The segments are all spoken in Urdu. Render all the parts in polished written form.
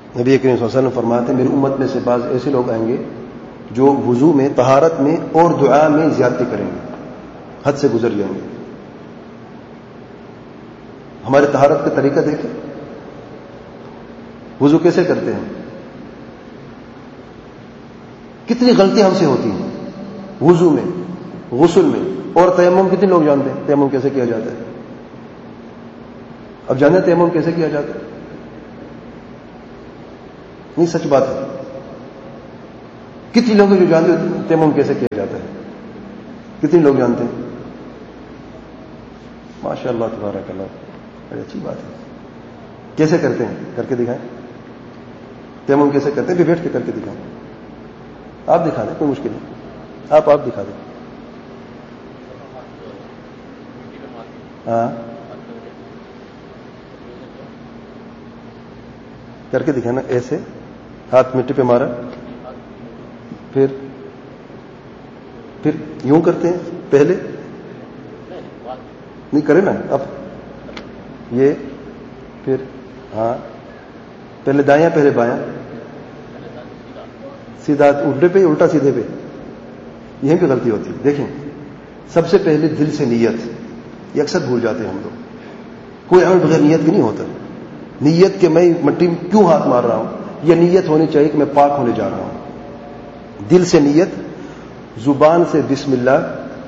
نبی کریم صلی اللہ علیہ وسلم فرماتے ہیں میری امت میں سے بعض ایسے لوگ آئیں گے جو وضو میں، طہارت میں اور دعا میں زیادتی کریں گے، حد سے گزر جائیں گے۔ ہمارے طہارت کا طریقہ دیکھیں، وضو کیسے کرتے ہیں، کتنی غلطیاں ہم سے ہوتی ہیں وضو میں، غسل میں، اور تیمم کتنے لوگ جانتے ہیں تیمم کیسے کیا جاتا ہے؟ اب جانتے ہیں تیمم کیسے کیا جاتا ہے؟ نہیں، سچ بات ہے، کتنے لوگ جو جانتے ہیں تیمم کیسے کیا جاتا ہے؟ کتنے لوگ جانتے ہیں؟ ماشاء اللہ تبارک اللہ، بڑی اچھی بات ہے۔ کیسے کرتے ہیں؟ کر کے دکھائیں، تیمم کیسے کرتے ہیں؟ بھی بیٹھ کے کر کے دکھائیں، آپ دکھا دیں، کوئی مشکل نہیں، آپ دکھا دیں۔ ہاں، کر کے دکھانا، ایسے ہاتھ مٹی پہ مارا، پھر یوں کرتے ہیں، پہلے نہیں کرے نا، اب یہ، پھر ہاں، پہلے دایاں پہلے بایاں، سیدھا الٹے پہ الٹا سیدھے پہ، یہیں پہ غلطی ہوتی ہے۔ دیکھیں، سب سے پہلے دل سے نیت، یہ اکثر بھول جاتے ہیں ہم لوگ، کوئی عمل بغیر نیت کی نہیں ہوتا۔ نیت کہ میں مٹی میں کیوں ہاتھ مار رہا ہوں، یہ نیت ہونی چاہیے کہ میں پاک ہونے جا رہا ہوں۔ دل سے نیت، زبان سے بسم اللہ،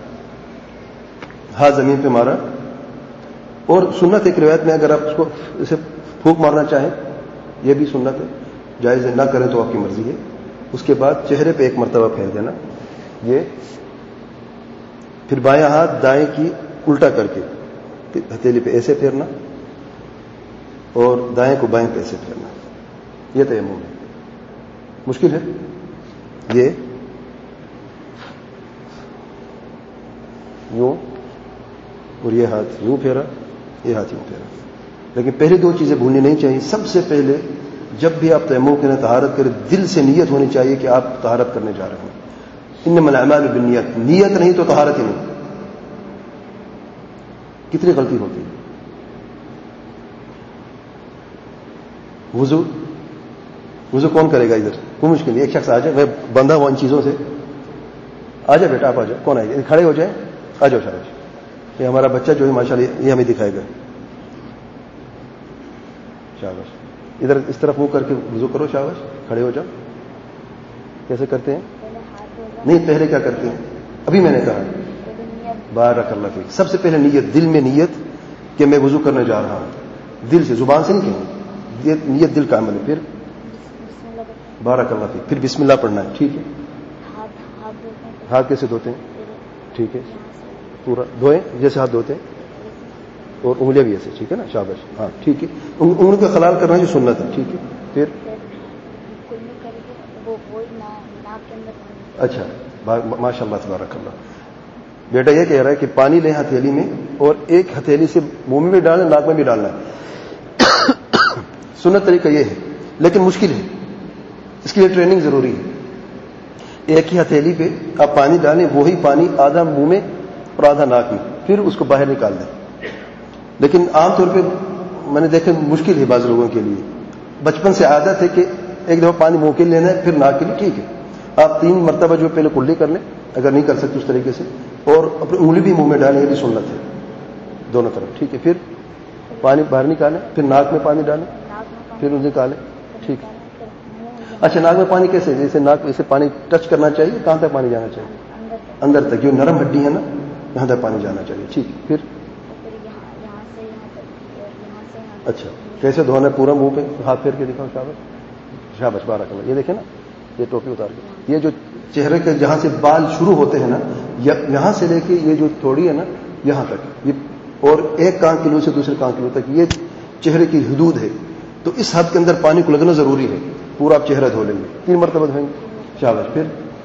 ہاتھ زمین پہ مارا، اور سنت ایک روایت میں اگر آپ اس کو اسے پھونک مارنا چاہیں یہ بھی سنت ہے، جائز ہے، نہ کریں تو آپ کی مرضی ہے۔ اس کے بعد چہرے پہ ایک مرتبہ پھیر دینا، یہ، پھر بایاں ہاتھ دائیں کی الٹا کر کے ہتھیلی پہ ایسے پھیرنا، اور دائیں کو بائیں پہ ایسے پھیرنا، یہ تیمم ہے۔ مشکل ہے یہ، یوں، اور یہ ہاتھ یوں پھیرا، یہ ہاتھ یوں پھیرا۔ لیکن پہلی دو چیزیں بھولنی نہیں چاہیے۔ سب سے پہلے جب بھی آپ تیمم کریں، طہارت کریں، دل سے نیت ہونی چاہیے کہ آپ طہارت کرنے جا رہے ہیں۔ انما الاعمال بالنیات، نیت نہیں تو طہارت ہی نہیں۔ کتنی غلطی ہوتی ہے۔ وضو کون کرے گا ادھر؟ کوئی مشکل نہیں، ایک شخص آ جائے، میں بندھا ہوا ان چیزوں سے، آ جائے بیٹا، آپ آ جائے، کون آئے گا؟ کھڑے ہو جائیں، آ جاؤ شاباش، یہ ہمارا بچہ جو ہے ماشاءاللہ یہ ہمیں دکھائے گا، شاباش، ادھر اس طرف منہ کر کے وضو کرو، شاباش، کھڑے ہو جاؤ۔ کیسے کرتے ہیں؟ نہیں، پہلے کیا کرتے ہیں؟ ابھی میں نے کہا، بارک اللہ فیک، سب سے پہلے نیت، دل میں نیت کہ میں وضو کرنے جا رہا ہوں، دل سے، زبان سے نہیں کہیں، یہ نیت دل کا عمل ہے۔ پھر بارک اللہ فیک، پھر بسم اللہ پڑھنا ہے، ٹھیک ہے۔ ہاتھ کیسے دھوتے ہیں؟ ٹھیک ہے، پورا دھوئیں جیسے ہاتھ دھوتے ہیں، اور انگلیاں بھی ایسے، ٹھیک ہے نا، شاباش، ہاں ٹھیک ہے، انگلیوں کا خلال کرنا جو سنت ہے، ٹھیک ہے۔ پھر اچھا، ماشاء اللہ تبارک اللہ، بیٹا یہ کہہ رہا ہے کہ پانی لیں ہتھیلی میں، اور ایک ہتھیلی سے منہ میں بھی ڈالنا، ناک میں بھی ڈالنا ہے۔ سنت طریقہ یہ ہے، لیکن مشکل ہے، اس کے لیے ٹریننگ ضروری ہے۔ ایک ہی ہتھیلی پہ آپ پانی ڈالیں، وہی پانی آدھا منہ میں اور آدھا ناک میں، پھر اس کو باہر نکال دیں۔ لیکن عام طور پہ میں نے دیکھا مشکل ہے بعض لوگوں کے لیے، بچپن سے عادت ہے کہ ایک دفعہ پانی منہ کے لیے لینا ہے، پھر ناک کے لیے، ٹھیک ہے، آپ 3 مرتبہ جو پہلے کلی کر لیں اگر نہیں کر سکتے اس طریقے سے، اور اپنی انگلی بھی منہ میں ڈالیں، یہ بھی سنت ہے دونوں طرف، ٹھیک ہے۔ پھر پانی باہر نکالیں، پھر ناک میں پانی ڈالیں، پھر اسے نکالیں، ٹھیک ہے۔ اچھا، ناک میں پانی کیسے؟ جیسے ناک اسے پانی ٹچ کرنا چاہیے، کہاں تک پانی جانا چاہیے؟ اندر تک، جو نرم ہڈی ہے نا، یہاں تک پانی جانا چاہیے، ٹھیک ہے۔ پھر اچھا، کیسے دھونا ہے؟ پورا منہ پہ ہاتھ پھیر کے دکھاؤ، شاباش، شاباش، بارک اللہ۔ یہ دیکھیں نا، یہ ٹوپی اتار کے، یہ جو چہرے کے جہاں سے بال شروع ہوتے ہیں نا، یہاں سے لے کے یہ جو تھوڑی ہے نا یہاں تک، یہ، اور ایک کان کلو سے دوسرے کان کلو تک، یہ چہرے کی حدود ہے، تو اس حد کے اندر پانی کو لگنا ضروری ہے۔ پورا آپ چہرہ دھو لیں گے، 3 مرتبہ دھوئیں گے، شاباش۔ پھر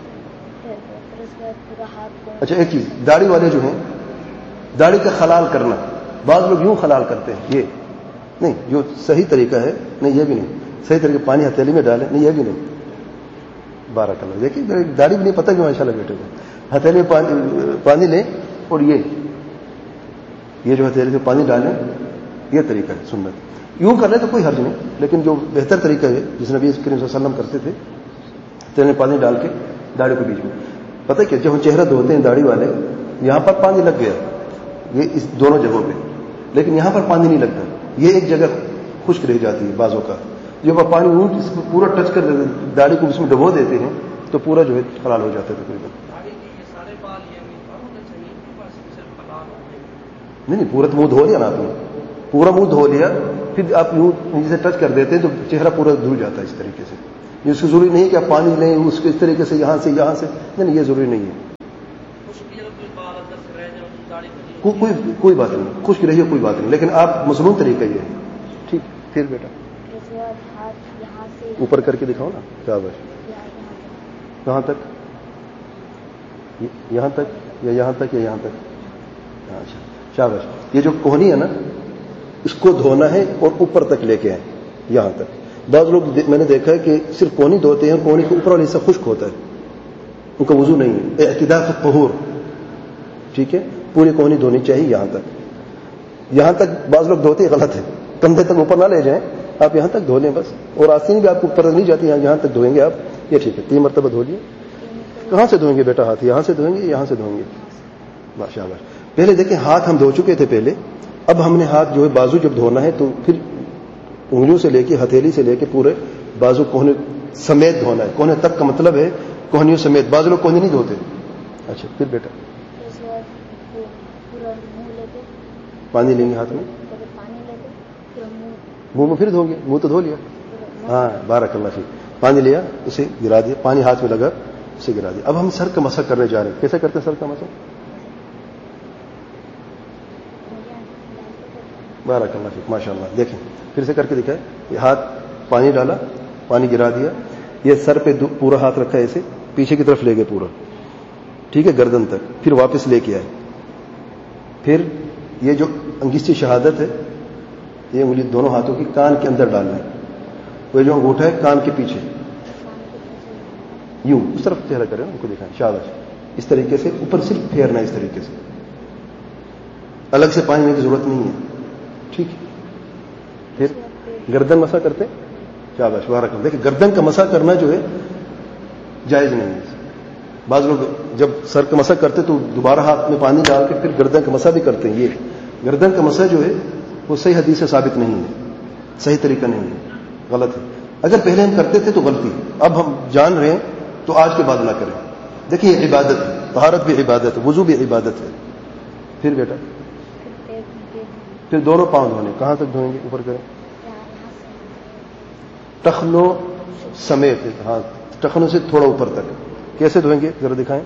اچھا، ایک چیز، داڑھی والے جو ہیں، داڑھی کا خلال کرنا، بعض لوگ یوں خلال کرتے ہیں، یہ نہیں، جو صحیح طریقہ ہے، نہیں یہ بھی نہیں صحیح طریقہ، پانی ہتھیلی میں ڈالیں، نہیں یہ بھی نہیں، بارک اللہ۔ دیکھیے داڑھی بھی نہیں پتہ کہ ماشاء اللہ بیٹے کو، ہتھیلی میں پانی لیں، اور یہ جو ہتھیلی سے پانی ڈالیں، یہ طریقہ ہے سنت. یوں کر لیں تو کوئی حرج نہیں, لیکن جو بہتر طریقہ ہے جس نبی کریم صلی اللہ علیہ وسلم کرتے تھے, تیل میں پانی ڈال کے داڑھی کے بیچ میں. پتہ ہے کہ جب ہم چہرہ دھوتے ہیں داڑھی والے, یہاں پر پانی لگ گیا, یہ اس دونوں جگہوں پہ, لیکن یہاں پر پانی نہیں لگتا, یہ ایک جگہ خشک رہ جاتی ہے بعضوں کا. جب آپ پانی اس کو پورا ٹچ کر داڑھی کو اس میں ڈبو دیتے ہیں تو پورا جو ہے حلال ہو جاتا ہے تقریباً. نہیں پورا تو منہ دھو لیا نا آپ نے, پورا منہ دھو لیا, پھر آپ یوں جسے ٹچ کر دیتے ہیں تو چہرہ پورا دھل جاتا ہے اس طریقے سے. اس کی ضروری نہیں کہ آپ پانی لیں اس کو اس طریقے سے یہاں سے نہیں, یہ ضروری نہیں ہے. کوئی بات نہیں, خشک رہی کوئی بات نہیں, لیکن آپ مصنون طریقہ یہ ہے. ٹھیک, پھر بیٹا اوپر کر کے دکھاؤ نا. شاباش, کہاں تک, یہاں تک یا یہاں تک یا یہاں تک. اچھا شاباش. یہ جو کوہنی ہے نا اس کو دھونا ہے اور اوپر تک لے کے آئیں یہاں تک. بعض لوگ میں نے دیکھا ہے کہ صرف کوہنی دھوتے ہیں, کوہنی کے اوپر والا حصہ خشک ہوتا ہے, ان کا وضو نہیں ہے. اعتدال فی الطہور, ٹھیک ہے, پوری کوہنی دھونی چاہیے یہاں تک. یہاں تک بعض لوگ دھوتے غلط ہے, کندھے تک اوپر نہ لے جائیں, آپ یہاں تک دھو لیں بس, اور آستین بھی آپ کو اوپر نہیں جاتی, یہاں تک دھوئیں گے آپ, یہ ٹھیک ہے. 3 مرتبہ دھو لیے. کہاں سے دھوئیں گے بیٹا ہاتھ, یہاں سے دھوئیں گے یہاں سے دھوئیں گے. ماشاءاللہ. پہلے دیکھیں ہاتھ ہم دھو چکے تھے پہلے, اب ہم نے ہاتھ جو ہے بازو جب دھونا ہے تو پھر انگلیوں سے لے کے ہتھیلی سے لے کے پورے بازو کوہنے سمیت دھونا ہے. کوہنے تک کا مطلب ہے کوہنیوں سمیت. بعض لوگ کوہنے نہیں دھوتے. اچھا پھر بیٹا پانی لیں گے ہاتھ میں, منہ میں پھر دھو گے, منہ تو دھو لیا. ہاں بارک اللہ فیک. پانی لیا, اسے گرا دیا, پانی ہاتھ میں لگا, اسے گرا دیا. اب ہم سر کا مسح کرنے جا رہے ہیں. کیسے کرتے ہیں سر کا مسح؟ بارک اللہ فیک, ماشاء اللہ. دیکھیں پھر سے کر کے دکھائے. یہ ہاتھ پانی ڈالا, پانی گرا دیا, یہ سر پہ پورا ہاتھ رکھا ہے, اسے پیچھے کی طرف لے گئے پورا, ٹھیک ہے, گردن تک, پھر واپس لے کے آئے. پھر یہ جو انگشتی شہادت ہے, یہ انگلی دونوں ہاتھوں کی کان کے اندر ڈالنا ہے. وہ جو انگوٹھا ہے کان کے پیچھے, یوں اس طرف چہرہ کریں, ان کو دکھائیں. شاباش. اس طریقے سے اوپر صرف پھیرنا ہے, اس طریقے سے, الگ سے پانی لینے کی ضرورت نہیں ہے. ٹھیک ہے. پھر گردن مسح کرتے. شاباش بارک اللہ. دیکھیں گردن کا مسح کرنا جو ہے جائز نہیں ہے. بعض لوگ جب سر کا مسح کرتے تو دوبارہ ہاتھ میں پانی ڈال کے پھر گردن کا مسح بھی کرتے ہیں. یہ گردن کا مسح جو ہے وہ صحیح حدیث سے ثابت نہیں ہے, صحیح طریقہ نہیں ہے, غلط ہے. اگر پہلے ہم کرتے تھے تو غلطی, اب ہم جان رہے ہیں تو آج کے بعد نہ کریں. دیکھیں یہ عبادت ہے, طہارت بھی عبادت ہے, وضو بھی عبادت ہے. پھر بیٹا پھر دونوں پاؤں دھونے. کہاں تک دھوئیں گے؟ اوپر کریں, ٹخنوں سمیت. ہاں ٹخنوں سے تھوڑا اوپر تک. کیسے دھوئیں گے ذرا دکھائیں.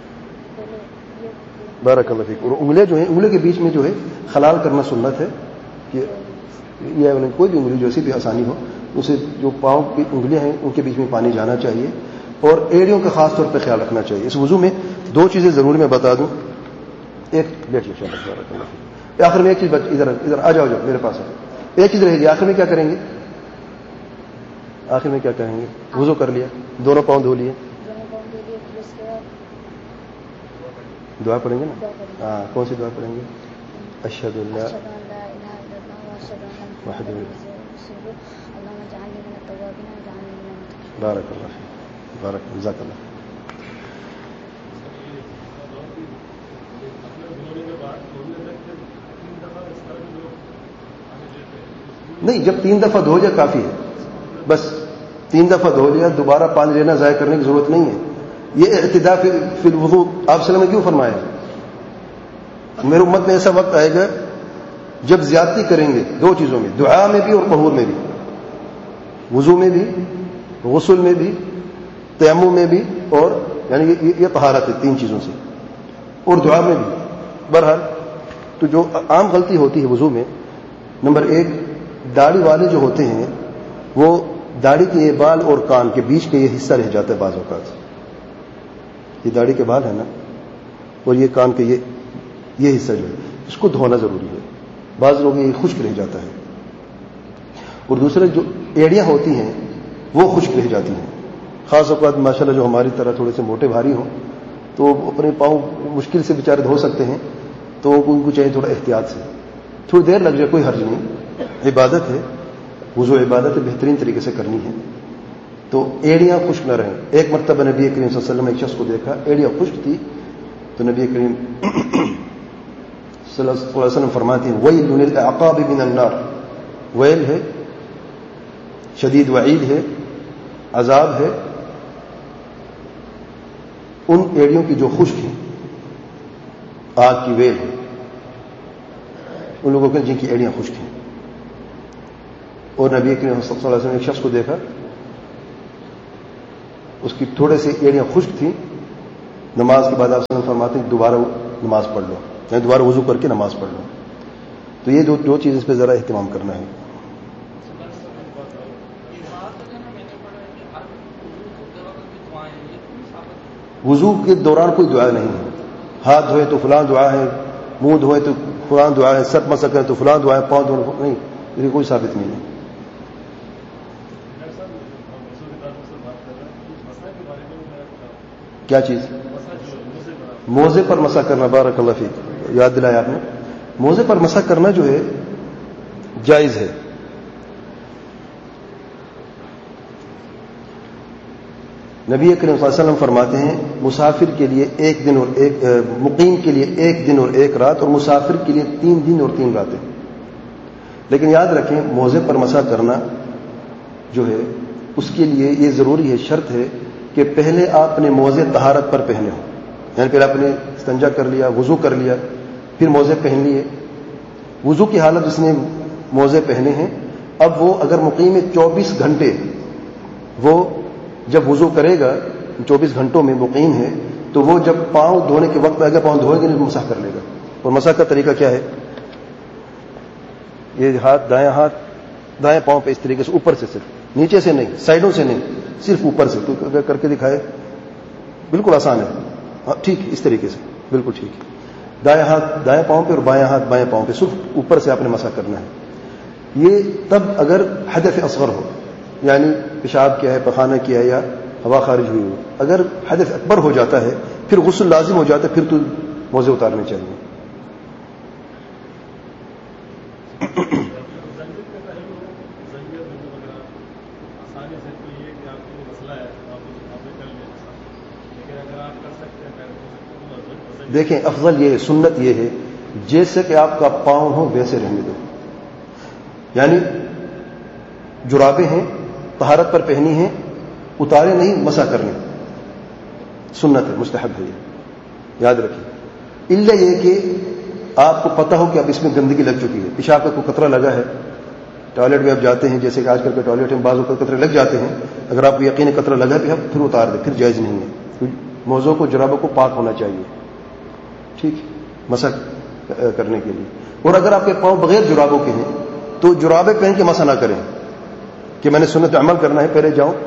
بارک اللہ فیک. اور انگلیاں جو ہیں, انگلیوں کے بیچ میں جو ہے خلال کرنا سنت ہے. کہ یہ کوئی بھی انگلی جیسی بھی آسانی ہو, اسے جو پاؤں کی انگلیاں ہیں ان کے بیچ میں پانی جانا چاہیے, اور ایڑیوں کا خاص طور پہ خیال رکھنا چاہیے. اس وضو میں 2 چیزیں ضروری میں بتا دوں. ایک بیٹھیے, بارک اللہ فیک. آخر میں ایک چیز ادھر آ جاؤ میرے پاس. ایک چیز رہے گی, آخر میں کیا کریں گے؟ آخر میں کیا کہیں گے؟ وضو کر لیا, دونوں پاؤں دھو لیے, دعا پڑھیں گے نا. ہاں کون سی دعا پڑھیں گے؟ اشہد ان لا بارک اللہ فیک, بارک جزاک اللہ. نہیں, جب 3 دفعہ دھو جائے کافی ہے, بس 3 دفعہ دھو لیا, دوبارہ پانی لینا ضائع کرنے کی ضرورت نہیں ہے. یہ اعتداء فی الوضوء آپ صلی اللہ علیہ وسلم نے کیوں فرمایا؟ میرے امت میں ایسا وقت آئے گا جب زیادتی کریں گے 2 چیزوں میں, دعا میں بھی اور طہور میں بھی. وضو میں بھی, غسل میں بھی, تیمم میں بھی, اور یعنی یہ طہارت ہے 3 چیزوں سے, اور دعا میں بھی. بہرحال تو جو عام غلطی ہوتی ہے وضو میں, نمبر 1, داڑھی والے جو ہوتے ہیں وہ داڑھی کے یہ بال اور کان کے بیچ کے یہ حصہ رہ جاتا ہے بعض اوقات. یہ داڑھی کے بال ہے نا, اور یہ کان کے یہ حصہ جو ہے اس کو دھونا ضروری ہے. بعض لوگوں یہ خشک رہ جاتا ہے. اور دوسرے جو ایڑیاں ہوتی ہیں وہ خشک رہ جاتی ہیں. خاص اوقات ماشاءاللہ جو ہماری طرح تھوڑے سے موٹے بھاری ہوں تو اپنے پاؤں مشکل سے بیچارے دھو سکتے ہیں, تو ان کو چاہیے تھوڑا احتیاط سے. تھوڑی دیر لگ جائے کوئی حرج نہیں، عبادت ہے، وضو عبادت ہے، بہترین طریقے سے کرنی ہے، تو ایڑیاں خشک نہ رہیں۔ ایک مرتبہ نبی کریم صلی اللہ علیہ وسلم نے ایک شخص کو دیکھا ایڑیاں خشک تھی، تو نبی کریم صلی اللہ علیہ وسلم فرماتے ہیں ویل للعقاب من النار، ویل ہے، شدید وعید ہے، عذاب ہے ان ایڑیوں کی جو خشک ہیں، آگ کی ویل ہے ان لوگوں کے جن کی ایڑیاں خشک ہیں۔ اور نبی کریم صلی اللہ علیہ وسلم نے ایک شخص کو دیکھا، اس کی تھوڑے سی ایڑیاں خشک تھیں، نماز کے بعد آپ صلی اللہ علیہ وسلم فرماتے ہیں دوبارہ نماز پڑھ لو، یعنی دوبارہ وضو کر کے نماز پڑھ لو۔ تو یہ دو چیز اس پہ ذرا اہتمام کرنا ہے۔ وضو کے دوران کوئی دعا نہیں ہے، ہاتھ دھوئے تو فلاں دعا ہے، منہ دھوئے تو فلاں دعا ہے، سر مسح کرے تو فلاں دعا ہے، پاؤں دھوئے نہیں، یہ کوئی ثابت نہیں ہے۔ کیا چیز؟ موزے پر مسح کرنا، بارک اللہ فیک، یاد دلایا آپ نے۔ موزے پر مسح کرنا جو ہے جائز ہے۔ نبی کریم صلی اللہ علیہ وسلم فرماتے ہیں مسافر کے لیے ایک دن اور ایک مقیم کے لیے ایک دن اور ایک رات، اور مسافر کے لیے 3 دن اور 3 راتیں۔ لیکن یاد رکھیں موزے پر مسح کرنا جو ہے اس کے لیے یہ ضروری ہے، شرط ہے کہ پہلے آپ نے موزے طہارت پر پہنے ہوں، یعنی پہلے آپ نے استنجا کر لیا، وضو کر لیا، پھر موزے پہن لیے۔ وضو کی حالت جس نے موزے پہنے ہیں، اب وہ اگر مقیم ہے 24 گھنٹے، وہ جب وضو کرے گا 24 گھنٹوں میں مقیم ہے، تو وہ جب پاؤں دھونے کے وقت اگر پاؤں دھوئے گا نہیں مسح کر لے گا۔ اور مسح کا طریقہ کیا ہے؟ یہ دائیں پاؤں پہ اس طریقے سے اوپر سے، صرف نیچے سے نہیں، سائڈوں سے نہیں، صرف اوپر سے۔ کوئی اگر کر کے دکھائے، بالکل آسان ہے، ہاں ٹھیک ہے، اس طریقے سے بالکل ٹھیک ہے۔ دائیں ہاتھ دائیں پاؤں پہ اور بائیں ہاتھ بائیں پاؤں پہ، صرف اوپر سے آپ نے مسح کرنا ہے۔ یہ تب اگر حدث اصغر ہو، یعنی پیشاب کیا ہے، پخانہ کیا ہے، یا ہوا خارج ہوئی ہو۔ اگر حدث اکبر ہو جاتا ہے، پھر غسل لازم ہو جاتا ہے، پھر تو موزے اتارنے چاہیے۔ دیکھیں افضل یہ ہے، سنت یہ ہے جیسے کہ آپ کا پاؤں ہو ویسے رہنے دو، یعنی جرابیں ہیں طہارت پر پہنی ہیں، اتارے نہیں، مسح کرنے، سنت ہے، مستحب ہے، یہ یاد رکھیں۔ الا یہ کہ آپ کو پتہ ہو کہ اب اس میں گندگی لگ چکی ہے، پیشاب کا کوئی قطرہ لگا ہے، ٹوائلٹ میں آپ جاتے ہیں، جیسے کہ آج کل کے ٹوائلٹ میں بعض اوقات قطرے لگ جاتے ہیں، اگر آپ کو یقین قطرہ لگا ہے پھر اتار دیں، پھر جائز نہیں ہے۔ موزوں کو جرابوں کو پاک ہونا چاہیے، ٹھیک، مسح کرنے کے لیے۔ اور اگر آپ کے پاؤں بغیر جرابوں کے ہیں تو جرابیں پہن کے مسح نہ کریں کہ میں نے سنت عمل کرنا ہے، پہلے جاؤں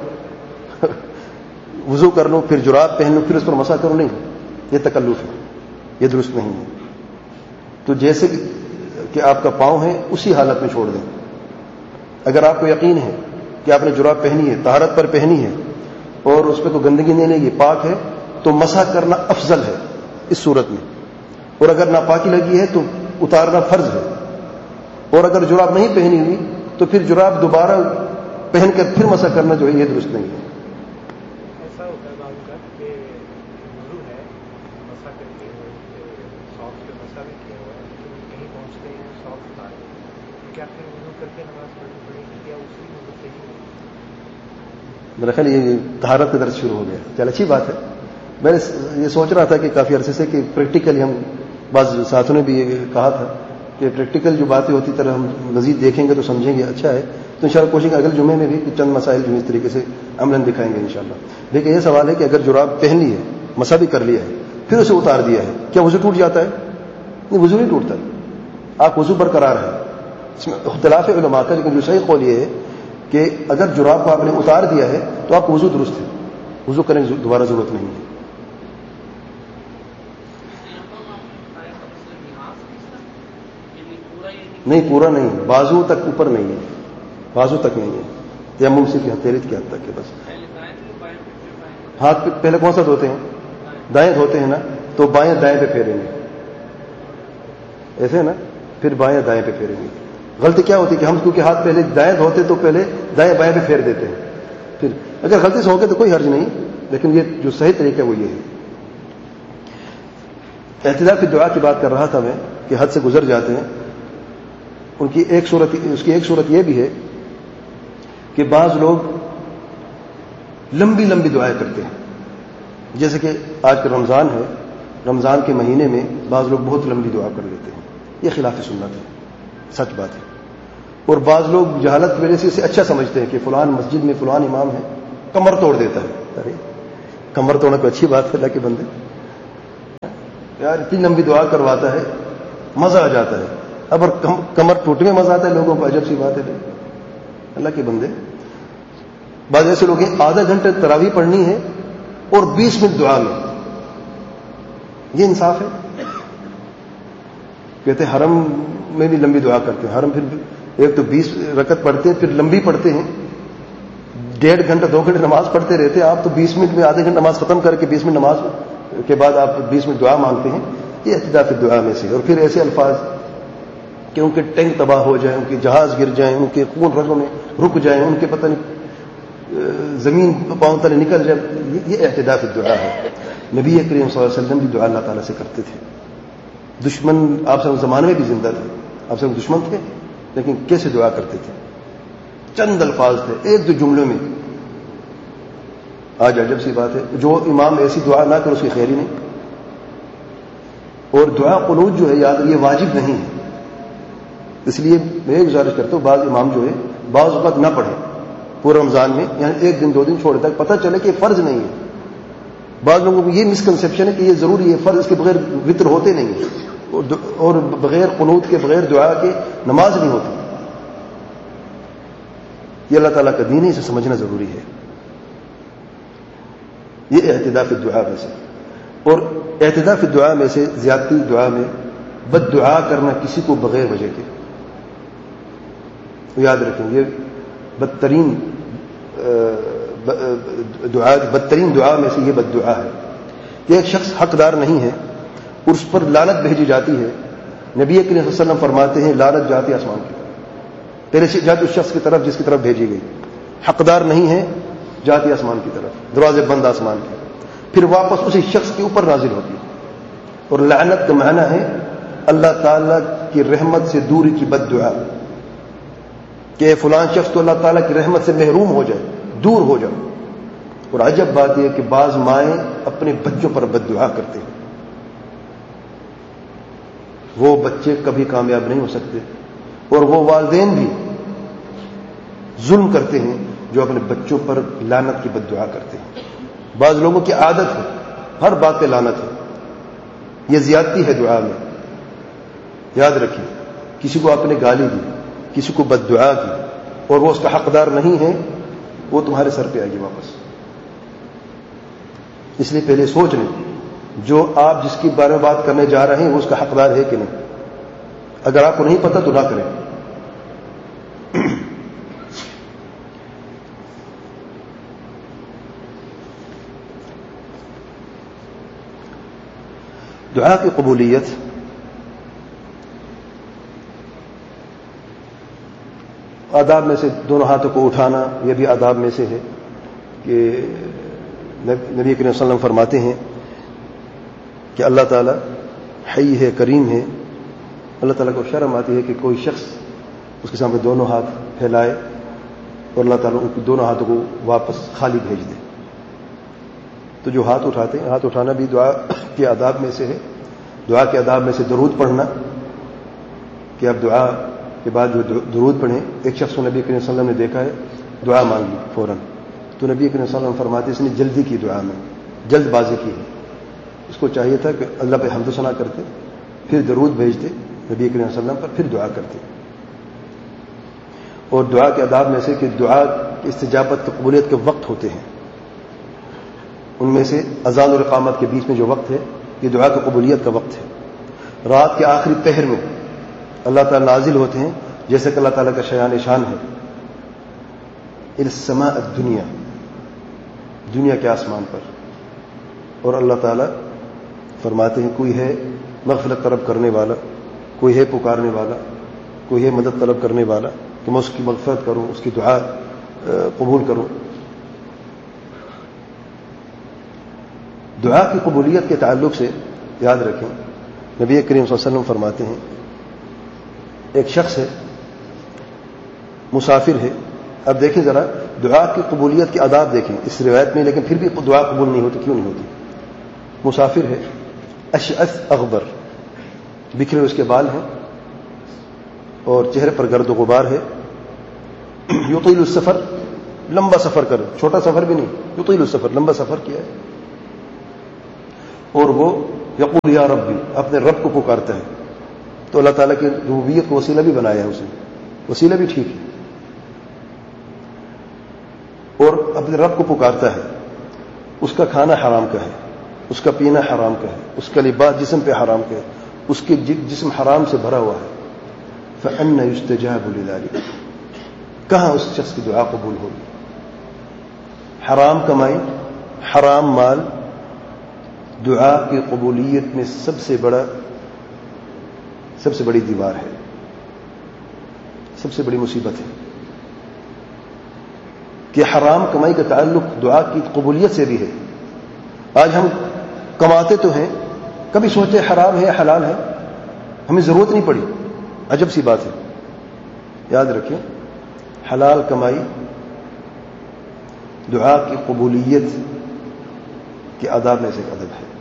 وضو کر لوں، پھر جراب پہن لوں، پھر اس پر مسح کروں، نہیں، یہ تکلف ہے، یہ درست نہیں ہے۔ تو جیسے کہ آپ کا پاؤں ہے اسی حالت میں چھوڑ دیں۔ اگر آپ کو یقین ہے کہ آپ نے جراب پہنی ہے، طہارت پر پہنی ہے، اور اس پہ کوئی گندگی نہیں لگی، پاک ہے، تو مسح کرنا افضل ہے اس صورت میں۔ اور اگر ناپاکی لگی ہے تو اتارنا فرض ہے۔ اور اگر جراب نہیں پہنی ہوئی تو پھر جراب دوبارہ پہن کر پھر مسح کرنا جو ہے یہ درست نہیں ہے۔ ایسا ہوتا ہے بعض کا کہ وضو ہے، مسح کر کے ساکس پہ مسح بھی کیا ہوا ہے، لیکن کہیں پہنچتے ہیں ساکس اتارے، کیا پھر وضو کر کے نماز پڑھنی پڑے گی یا اسی وضو سے ہی؟ میرا خیال یہ طہارت کا درس شروع ہو گیا، چل اچھی بات ہے۔ میں نے یہ سوچ رہا تھا کہ کافی عرصے سے کہ پریکٹیکلی ہم بعض ساتھوں نے بھی یہ کہا تھا کہ پریکٹیکل جو باتیں ہوتی طرح ہم مزید دیکھیں گے تو سمجھیں گے، اچھا ہے۔ تو انشاءاللہ کوشش اگلے جمعے میں بھی چند مسائل جو اس طریقے سے عملاً دکھائیں گے انشاءاللہ۔ لیکن یہ سوال ہے کہ اگر جراب پہن لی ہے، مسح بھی کر لیا ہے، پھر اسے اتار دیا ہے، کیا وضو ٹوٹ جاتا ہے؟ نہیں، وضو نہیں ٹوٹتا، آپ وضو برقرار ہے۔ اس میں اختلاف ہے علماء کا، لیکن جو صحیح قول یہ ہے کہ اگر جراب کو آپ نے اتار دیا ہے تو آپ کو وضو درست ہے، وضو کرنے کی دوبارہ ضرورت نہیں ہے۔ نہیں، پورا نہیں، بازو تک اوپر نہیں ہے، بازو تک نہیں ہے، تیمم صرف ہتھیلی کی حد تک ہے بس۔ ہاتھ پہلے کون سا دھوتے ہیں؟ دائیں دھوتے ہیں نا، تو بائیں دائیں پہ پھیریں گے، ایسے ہے نا، پھر بائیں دائیں پہ پھیریں گے. غلطی کیا ہوتی ہے کہ ہم کیونکہ ہاتھ پہلے دائیں دھوتے تو پہلے دائیں بائیں پہ پھیر دیتے ہیں. پھر اگر غلطی سے ہو گئے تو کوئی حرج نہیں, لیکن یہ جو صحیح طریقہ ہے وہ یہ ہے. اعتدال کی دعا کی بات کر رہا تھا میں کہ حد سے گزر جاتے ہیں. اس کی ایک صورت یہ بھی ہے کہ بعض لوگ لمبی لمبی دعائیں کرتے ہیں. جیسے کہ آج کا رمضان ہے, رمضان کے مہینے میں بعض لوگ بہت لمبی دعا کر لیتے ہیں. یہ خلاف سنت ہے, سچ بات ہے. اور بعض لوگ جہالت کی وجہ سے اسے اچھا سمجھتے ہیں کہ فلان مسجد میں فلان امام ہے, کمر توڑ دیتا ہے. ارے کمر توڑنا کوئی اچھی بات ہے اللہ کے بندے؟ یار اتنی لمبی دعا کرواتا ہے, مزہ آ جاتا ہے. اب اور کمر ٹوٹنے میں مزہ آتا ہے لوگوں کو, عجب سی بات ہے. اللہ کے بندے, بعض ایسے لوگ ہیں آدھا گھنٹے تراویح پڑھنی ہے اور 20 منٹ دعا میں. یہ انصاف ہے؟ کہتے ہیں حرم میں بھی لمبی دعا کرتے ہیں. حرم پھر ایک تو 20 رکعت پڑھتے ہیں, پھر لمبی پڑھتے ہیں, 1.5 گھنٹہ 2 گھنٹے نماز پڑھتے رہتے ہیں. آپ تو 20 منٹ میں آدھے گھنٹے نماز ختم کر کے 20 منٹ نماز کے بعد آپ 20 منٹ دعا مانگتے ہیں. یہ اعتدال فی الدعاء میں سے. اور پھر ایسے الفاظ کہ ان کے ٹینک تباہ ہو جائیں, ان کے جہاز گر جائیں, ان کے خون رگوں میں رک جائیں, ان کے پتہ نہیں زمین پاؤں تلے نکل جائے, یہ اعتدال فی الدعاء ہے. نبی کریم صلی اللہ علیہ وسلم بھی دعا اللہ تعالیٰ سے کرتے تھے. دشمن آپ سے زمانے میں بھی زندہ تھے, آپ سے دشمن تھے, لیکن کیسے دعا کرتے تھے؟ چند الفاظ تھے, 1-2 جملوں میں. آج عجب سی بات ہے, جو امام ایسی دعا نہ کرے اس کی خیر ہی نہیں. اور دعا قنوت جو ہے یاد یہ واجب نہیں ہے. اس لیے میں یہ گزارش کرتا ہوں بعض امام جو ہے بعض اوقات نہ پڑھے پورے رمضان میں, یعنی 1 دن 2 دن چھوڑ تک پتہ چلے کہ یہ فرض نہیں ہے. بعض لوگوں کو یہ مسکنسیپشن ہے کہ یہ ضروری ہے, فرض اس کے بغیر وطر ہوتے نہیں ہیں, اور بغیر قنوت کے بغیر دعا کے نماز نہیں ہوتی. یہ اللہ تعالیٰ کا دین ہے, اسے سمجھنا ضروری ہے. یہ اعتدال فی الدعاء میں سے. اور اعتدال فی الدعاء میں سے زیادتی دعا میں بد دعا کرنا کسی کو بغیر وجہ کے. یاد رکھیں یہ بدترین دعا میں سے یہ بد دعا ہے کہ ایک شخص حقدار نہیں ہے اور اس پر لعنت بھیجی جاتی ہے. نبی کریم صلی اللہ علیہ وسلم فرماتے ہیں لعنت جاتی آسمان کی طرف. پہلے سے جاتی اس شخص کی طرف جس کی طرف بھیجی گئی. حقدار نہیں ہے, جاتی آسمان کی طرف, دروازے بند آسمان کے, پھر واپس اسی شخص کے اوپر نازل ہوتی ہے. اور لعنت کا معنی ہے اللہ تعالیٰ کی رحمت سے دوری کی بد دعا, کہ فلان شخص تو اللہ تعالیٰ کی رحمت سے محروم ہو جائے, دور ہو جائے. اور عجب بات یہ کہ بعض مائیں اپنے بچوں پر بد دعا کرتے ہیں. وہ بچے کبھی کامیاب نہیں ہو سکتے, اور وہ والدین بھی ظلم کرتے ہیں جو اپنے بچوں پر لعنت کی بد دعا کرتے ہیں. بعض لوگوں کی عادت ہے ہر بات پہ لعنت ہے. یہ زیادتی ہے دعا میں. یاد رکھیے, کسی کو آپ نے گالی دی, کسی کو بد دعا کی, اور وہ اس کا حقدار نہیں ہے, وہ تمہارے سر پہ آئے گی واپس. اس لیے پہلے سوچ لیں جو آپ جس کے بارے میں بات کرنے جا رہے ہیں وہ اس کا حقدار ہے کہ نہیں. اگر آپ کو نہیں پتا تو نہ کریں. دعا کی قبولیت آداب میں سے دونوں ہاتھوں کو اٹھانا, یہ بھی آداب میں سے ہے کہ نبی کریم صلی اللہ علیہ وسلم فرماتے ہیں کہ اللہ تعالیٰ حی ہے, کریم ہے. اللہ تعالیٰ کو شرم آتی ہے کہ کوئی شخص اس کے سامنے دونوں ہاتھ پھیلائے اور اللہ تعالیٰ ان کے دونوں ہاتھوں کو واپس خالی بھیج دے. تو جو ہاتھ اٹھاتے ہیں, ہاتھ اٹھانا بھی دعا کے آداب میں سے ہے. دعا کے آداب میں سے درود پڑھنا, کہ آپ دعا کے بعد جو درود پڑھیں. ایک شخص کو نبی کریم صلی اللہ علیہ وسلم نے دیکھا ہے دعا مانگی فوراً, تو نبی کریم صلی اللہ علیہ وسلم فرماتے اس نے جلدی کی, دعا میں جلد بازی کی ہے. اس کو چاہیے تھا کہ اللہ پہ حمد و ثنا کرتے, پھر درود بھیجتے نبی کریم صلی اللہ علیہ وسلم پر, پھر دعا کرتے. اور دعا کے آداب میں سے کہ دعا کی استجابت قبولیت کے وقت ہوتے ہیں. ان میں سے اذان اور اقامت کے بیچ میں جو وقت ہے یہ دعا کی قبولیت کا وقت ہے. رات کے آخری پہر میں اللہ تعالیٰ نازل ہوتے ہیں, جیسے کہ اللہ تعالیٰ کا شیان شان ہے الی السماء الدنیا, دنیا کے آسمان پر. اور اللہ تعالیٰ فرماتے ہیں کوئی ہے مغفرت طلب کرنے والا, کوئی ہے پکارنے والا، کوئی ہے مدد طلب کرنے والا کہ میں اس کی مغفرت کروں، اس کی دعا قبول کروں. دعا کی قبولیت کے تعلق سے یاد رکھیں، نبی کریم صلی اللہ علیہ وسلم فرماتے ہیں ایک شخص ہے، مسافر ہے. اب دیکھیں ذرا دعا کی قبولیت کے آداب دیکھیں اس روایت میں، لیکن پھر بھی دعا قبول نہیں ہوتی. کیوں نہیں ہوتی؟ مسافر ہے، اشعث اغبر، بکھرے اس کے بال ہیں اور چہرے پر گرد و غبار ہے. یطیل السفر، لمبا سفر کر، چھوٹا سفر بھی نہیں، یطیل السفر، لمبا سفر کیا ہے. اور وہ یقول یا ربی، اپنے رب کو پکارتا ہے. تو اللہ تعالیٰ کی ربوبیت کو وسیلہ بھی بنایا ہے اس نے، وسیلہ بھی ٹھیک ہے. اور اپنے رب کو پکارتا ہے. اس کا کھانا حرام کا ہے، اس کا پینا حرام کا ہے، اس کا لباس جسم پہ حرام کا ہے، اس کے جسم حرام سے بھرا ہوا ہے. فأنى يستجاب لذلك، کہاں اس شخص کی دعا قبول ہوگی؟ حرام کمائی، حرام مال دعا کی قبولیت میں سب سے بڑی دیوار ہے، سب سے بڑی مصیبت ہے کہ حرام کمائی کا تعلق دعا کی قبولیت سے بھی ہے. آج ہم کماتے تو ہیں، کبھی سوچتے حرام ہے حلال ہے، ہمیں ضرورت نہیں پڑی. عجب سی بات ہے. یاد رکھیں حلال کمائی دعا کی قبولیت کے آداب میں سے ایک ادب ہے.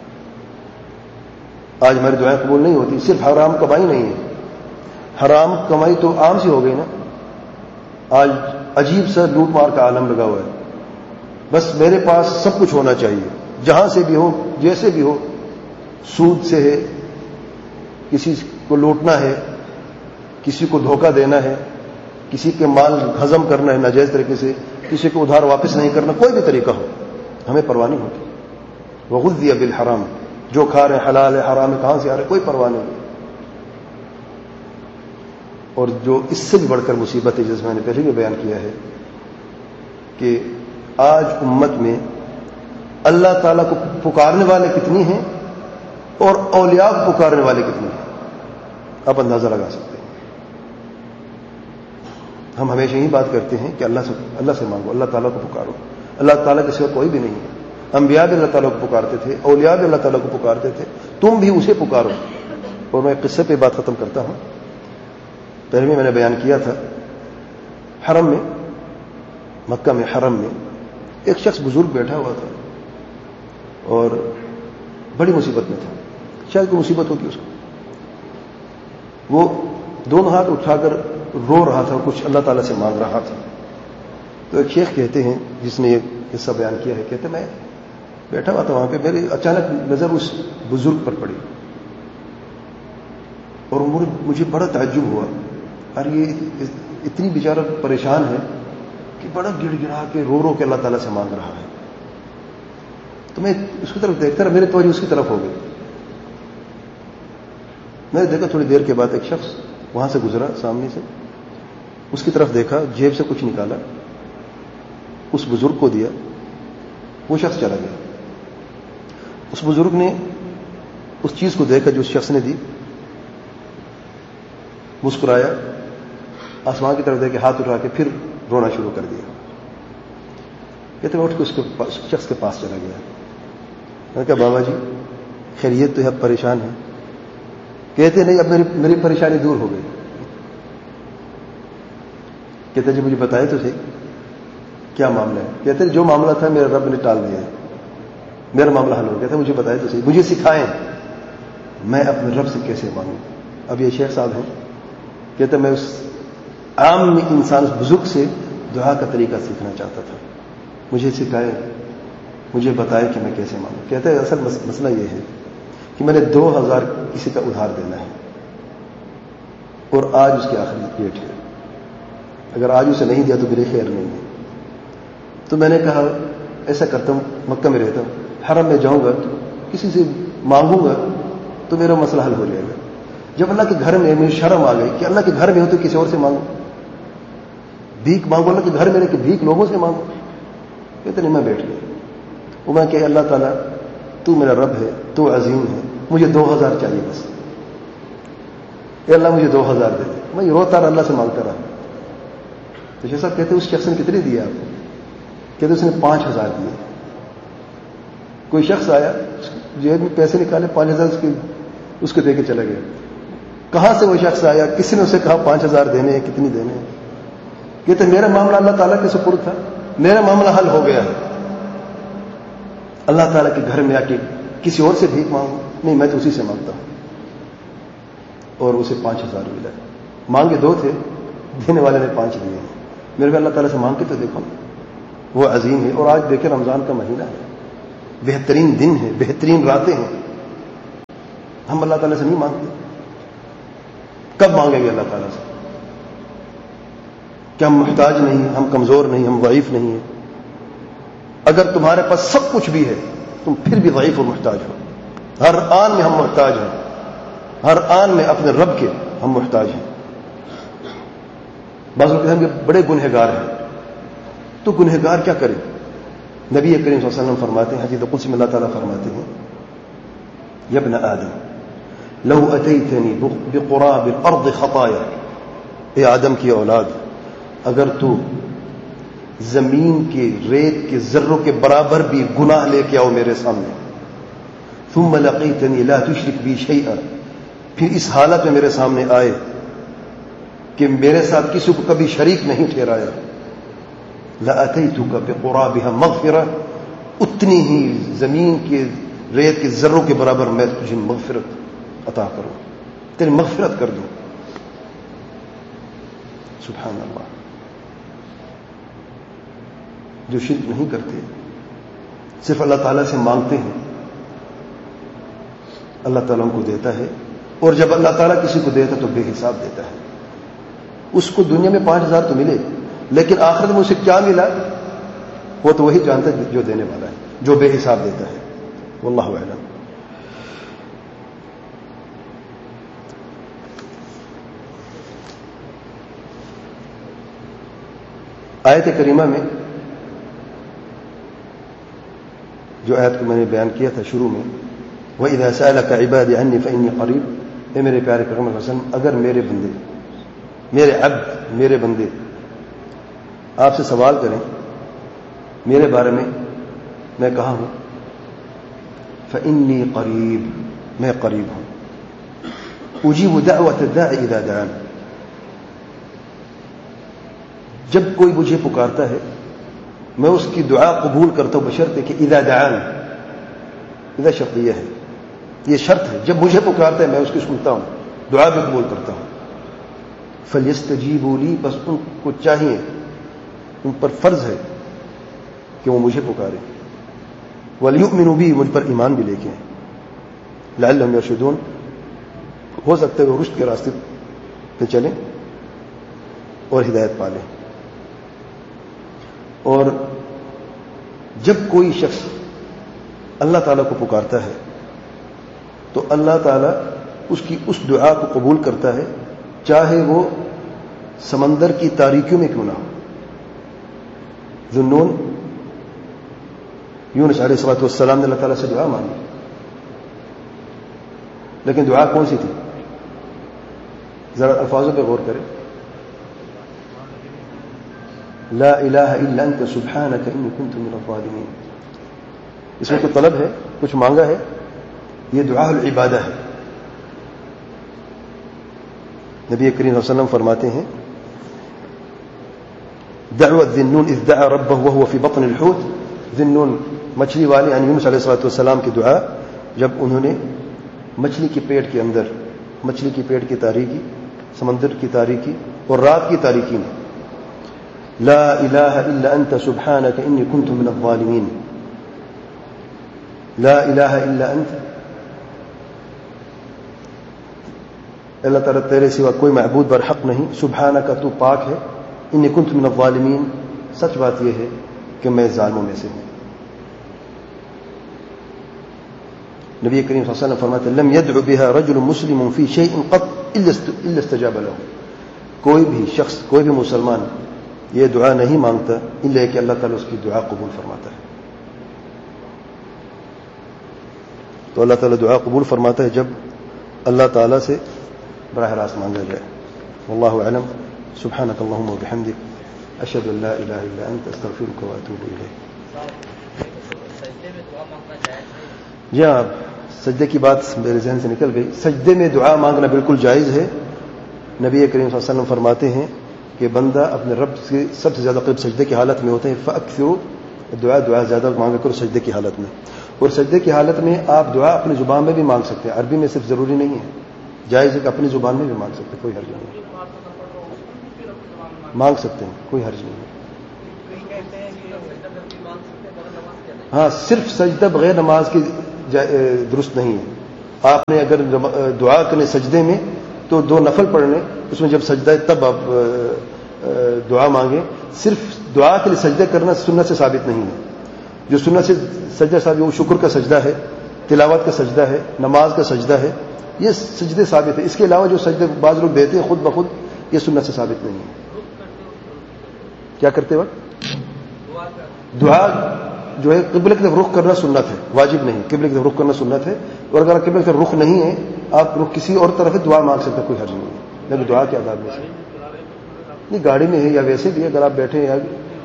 آج ہماری دعائیں قبول نہیں ہوتی، صرف حرام کمائی نہیں ہے. حرام کمائی تو عام سی ہو گئی نا. آج عجیب سا لوٹ مار کا عالم لگا ہوا ہے. بس میرے پاس سب کچھ ہونا چاہیے، جہاں سے بھی ہو، جیسے بھی ہو. سود سے ہے، کسی کو لوٹنا ہے، کسی کو دھوکہ دینا ہے، کسی کے مال ہضم کرنا ہے ناجائز طریقے سے، کسی کو ادھار واپس نہیں کرنا، کوئی بھی طریقہ ہو، ہمیں پرواہ نہیں ہوتی. وغذی بالحرام، جو کھا رہے ہیں حلال ہے حرام ہے، کہاں سے آ رہے کوئی پرواہ نہیں. اور جو اس سے بھی بڑھ کر مصیبت ہے، جیسے میں نے پہلے بھی بیان کیا ہے کہ آج امت میں اللہ تعالیٰ کو پکارنے والے کتنی ہیں اور اولیاء کو پکارنے والے کتنے ہیں، آپ اندازہ لگا سکتے ہیں. ہم ہمیشہ یہی بات کرتے ہیں کہ اللہ سے مانگو، اللہ تعالیٰ کو پکارو. اللہ تعالیٰ کے سوا کوئی بھی نہیں ہے. انبیاء بھی اللہ تعالیٰ کو پکارتے تھے، اولیاء بھی اللہ تعالیٰ کو پکارتے تھے. تم بھی اسے پکارو. اور میں قصے پہ بات ختم کرتا ہوں. پہلے میں نے بیان کیا تھا، حرم میں، مکہ میں حرم میں ایک شخص بزرگ بیٹھا ہوا تھا اور بڑی مصیبت میں تھا. شاید کوئی مصیبت ہوگی اس کو. وہ دونوں ہاتھ اٹھا کر رو رہا تھا، کچھ اللہ تعالیٰ سے مانگ رہا تھا. تو ایک شیخ کہتے ہیں جس نے یہ قصہ بیان کیا ہے، کہتے میں بیٹھا ہوا تھا وہاں پہ، میری اچانک نظر اس بزرگ پر پڑی اور مجھے بڑا تعجب ہوا. اور یہ اتنی بیچارہ پریشان ہے کہ بڑا گڑ گڑا کے رو کے اللہ تعالیٰ سے مانگ رہا ہے. تو میں اس کی طرف دیکھتا رہا، میری توجہ اس کی طرف ہو گئی. میں نے دیکھا تھوڑی دیر کے بعد ایک شخص وہاں سے گزرا سامنے سے، اس کی طرف دیکھا، جیب سے کچھ نکالا، اس بزرگ کو دیا. وہ شخص چلا گیا. اس بزرگ نے اس چیز کو دیکھا جو اس شخص نے دی، مسکرایا، آسمان کی طرف دیکھ کے ہاتھ اٹھا کے پھر رونا شروع کر دیا. کہتے میں اٹھ کے اس شخص کے پاس چلا گیا. میں نے کہا بابا جی خیریت تو ہے، اب پریشان ہے؟ کہتے نہیں، اب میری پریشانی دور ہو گئی. کہتے جی مجھے بتائے تو صحیح کیا معاملہ ہے. کہتے جو معاملہ تھا میرے رب نے ٹال دیا ہے، میرا معاملہ حل ہو گیا تھا. مجھے بتائے تو صحیح، مجھے سکھائیں میں اپنے رب سے کیسے مانگوں. اب یہ شیخ صاحب ہیں، کہتے میں اس عام انسان، اس بزرگ سے دعا کا طریقہ سیکھنا چاہتا تھا. مجھے سکھائے، مجھے بتائے کہ میں کیسے مانگوں. کہتے ہیں اصل مسئلہ یہ ہے کہ میں نے 2000 کسی کا ادھار دینا ہے اور آج اس کی آخری ڈیٹ ہے. اگر آج اسے نہیں دیا تو میرے خیر نہیں ہے. تو میں نے کہا ایسا کرتا ہوں، مکہ میں رہتا ہوں، حرم میں جاؤں گا تو کسی سے مانگوں گا تو میرا مسئلہ حل ہو جائے گا. جب اللہ کے گھر میں مجھے شرم آ گئی کہ اللہ کے گھر میں ہو تو کسی اور سے مانگو، بھیک مانگو، اللہ کے گھر میں رہ کے بھیک لوگوں سے مانگو. کہتے نہیں، میں بیٹھ گیا. وہ میں کہ اللہ تعالیٰ تو میرا رب ہے، تو عظیم ہے، مجھے 2000 چاہیے بس. اے اللہ مجھے 2000 دے دے. میں روتا رہا، اللہ سے مانگتا رہا. تو شیخ صاحب کہتے اس شخص نے کتنے دیے آپ کو؟ کہتے اس نے 5000 دیے. کوئی شخص آیا، جیب میں پیسے نکالے، 5000 اس کو دے کے چلا گیا. کہاں سے وہ شخص آیا؟ کسی نے اسے کہا 5000 دینے ہیں، کتنی دینے ہیں؟ کہتے میرا معاملہ اللہ تعالیٰ کے سپرد تھا، میرا معاملہ حل ہو گیا. اللہ تعالیٰ کے گھر میں آ کے کسی اور سے بھیک مانگوں؟ نہیں، میں تو اسی سے مانگتا ہوں. اور اسے 5000 ملا. مانگے 2 تھے، دینے والے نے 5 دیے. میرے بھی اللہ تعالیٰ سے مانگ کے تو دیکھو، وہ عظیم ہے. اور آج دیکھیں رمضان کا مہینہ ہے، بہترین دن ہے، بہترین راتیں ہیں. ہم اللہ تعالیٰ سے نہیں مانگتے. کب مانگیں گے اللہ تعالیٰ سے؟ کہ ہم محتاج نہیں ہیں، ہم کمزور نہیں، ہم ضعیف نہیں ہیں. اگر تمہارے پاس سب کچھ بھی ہے تم پھر بھی ضعیف اور محتاج ہو. ہر آن میں ہم محتاج ہیں، ہر آن میں اپنے رب کے ہم محتاج ہیں. بعض لوگ کہتے ہیں کہ بڑے گنہگار ہیں. تو گنہگار کیا کرے؟ نبی کریم صلی اللہ علیہ وسلم فرماتے ہیں، حدیث قدسی میں اللہ تعالیٰ فرماتے ہیں، یا ابن آدم لو اتیتنی بقراب الارض خطایا، اے آدم کی اولاد، اگر تو زمین کے ریت کے ذروں کے برابر بھی گناہ لے کے آؤ میرے سامنے، ثم لقیتنی لا تشرک بی شیئا، پھر اس حالت میں میرے سامنے آئے کہ میرے ساتھ کسی کو کبھی شریک نہیں ٹھہرایا، لاتیتک بقرابها مغفرہ، اتنی ہی زمین کے ریت کے ذروں کے برابر میں تجھے مغفرت عطا کروں، تیری مغفرت کر دوں. سبحان اللہ. جو شرک نہیں کرتے، صرف اللہ تعالیٰ سے مانگتے ہیں، اللہ تعالیٰ ان کو دیتا ہے. اور جب اللہ تعالیٰ کسی کو دیتا تو بے حساب دیتا ہے. اس کو دنیا میں 5000 تو ملے، لیکن آخرت میں اسے کیا ملا وہ تو وہی جانتا ہے جو دینے والا ہے، جو بے حساب دیتا ہے. واللہ اعلم. آیت کریمہ میں جو آیت کو میں نے بیان کیا تھا شروع میں، وَإِذَا سَأَلَكَ عِبَادِي عَنِّي فَإِنِّي قَرِيبٌ، اے میرے پیارے پیغمبر صلی اللہ علیہ وسلم، اگر میرے بندے، میرے عبد، میرے بندے آپ سے سوال کریں میرے بارے میں، میں کہاں ہوں؟ فَإِنِّي قَرِيب، میں قریب ہوں. أُجِيبُ دَعْوَةَ الدَّاعِ إِذَا دَعَانِ، جب کوئی مجھے پکارتا ہے میں اس کی دعا قبول کرتا ہوں، بشرط کہ اذا دعان، اذا شرطیہ ہے، یہ شرط ہے، جب مجھے پکارتا ہے میں اس کی سنتا ہوں، دعا بھی قبول کرتا ہوں. فلیستجیبوا لی، بس ان کو چاہیے، ان پر فرض ہے کہ وہ مجھے پکارے. ولیؤمنوا بی، مجھ پر ایمان بھی لے کے ہیں. لعلہم یرشدون، ہو سکتا ہے وہ رشد کے راستے پہ چلیں اور ہدایت پالیں. اور جب کوئی شخص اللہ تعالیٰ کو پکارتا ہے تو اللہ تعالیٰ اس کی اس دعا کو قبول کرتا ہے، چاہے وہ سمندر کی تاریکیوں میں کیوں نہ ہو. ذنون، یونس علیہ الصلوۃ والسلام نے اللہ تعالیٰ سے دعا مانگی، لیکن دعا کون سی تھی؟ ذرا الفاظوں پہ غور کریں. لا الہ الا انت سبحانک انی کنت من الظالمین. اس میں کوئی طلب ہے، کچھ مانگا ہے، یہ دعا العبادہ ہے. نبی کریم صلی اللہ علیہ وسلم فرماتے ہیں، دعوت ذنون اذ دعا ربه وهو في بطن الحوت. ذنون مچھلی والے یعنی یونس علیہ الصلوۃ والسلام کی دعا، جب انہوں نے مچھلی کے پیٹ کے اندر، مچھلی کی پیٹ کی تاریکی، سمندر کی تاریکی اور رات کی تاریکی میں لا الہ الا انت سبحانک انی کنت من الظالمین، لا الہ الا انت، اللہ تعالیٰ تیرے سوا کوئی معبود برحق نہیں، سبحانک تو پاک ہے، انی کنت من الظالمین، سچ بات یہ ہے کہ میں ظالموں میں سے ہوں. نبی کریم صلی اللہ علیہ وسلم فرماتے ہیں، لم يدع بها رجل مسلم في شيء قط الا استجاب له. کوئی بھی شخص، کوئی بھی مسلمان یہ دعا نہیں مانگتا الا کہ اللہ تعالیٰ اس کی دعا قبول فرماتا ہے. تو اللہ تعالیٰ دعا قبول فرماتا ہے جب اللہ تعالیٰ سے براہ راست مانگا جائے. واللہ اعلم. سبحانک اللہم وبحمدک اشہد ان لا الہ الا انت استغفرک واتوب الیک. جی ہاں, سجدے کی بات میرے ذہن سے نکل گئی. سجدے میں دعا مانگنا بالکل جائز ہے. نبی کریم صلی اللہ علیہ وسلم فرماتے ہیں کہ بندہ اپنے رب سے سب سے زیادہ قریب سجدے کی حالت میں ہوتے ہیں. فاکثروا دعا زیادہ مانگا کرو سجدے کی حالت میں. اور سجدے کی حالت میں آپ دعا اپنی زبان میں بھی مانگ سکتے ہیں. عربی میں صرف ضروری نہیں ہے, جائز ہے کہ اپنی زبان میں بھی مانگ سکتے ہیں, کوئی حرج نہیں ہے. مانگ سکتے ہیں, کوئی حرج نہیں ہے. ہاں, صرف سجدہ بغیر نماز کی درست نہیں ہے. آپ نے اگر دعا کرنے سجدے میں تو 2 نفل پڑھنے, اس میں جب سجدہ تب آپ دعا مانگیں. صرف دعا کے لیے سجدے کرنا سنت سے ثابت نہیں ہے. جو سنت سے سجدہ ثابت وہ شکر کا سجدہ ہے, تلاوت کا سجدہ ہے, نماز کا سجدہ ہے, یہ سجدے ثابت ہے. اس کے علاوہ جو سجدے بعض لوگ دیتے ہیں خود بخود, یہ سنت سے ثابت نہیں ہے. کیا کرتے وقت دعا جو ہے قبلہ کی طرف رخ کرنا سنت ہے, واجب نہیں. قبلہ کی طرف رخ کرنا سنت ہے, اور اگر قبلہ کی طرف رخ نہیں ہے آپ رخ کسی اور طرف ہے دعا مانگ سکتے, کوئی حرج نہیں ہے. لیکن دعا کے آداب میں سے نہیں, گاڑی میں ہے یا ویسے بھی اگر آپ بیٹھے ہیں, یا